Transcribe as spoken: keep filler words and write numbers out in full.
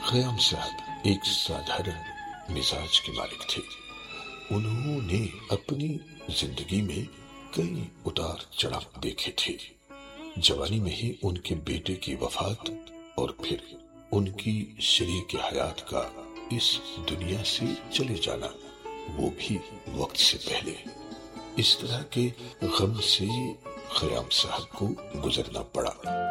ख़याम साहब एक साधारण मिजाज के मालिक थे। उन्होंने अपनी जिंदगी में कई उतार चढ़ाव देखे थे। जवानी में ही उनके बेटे की वफात और फिर उनकी शरीक हयात का इस दुनिया से चले जाना, वो भी वक्त से पहले। इस तरह के गम से ख़याम साहब को गुजरना पड़ा।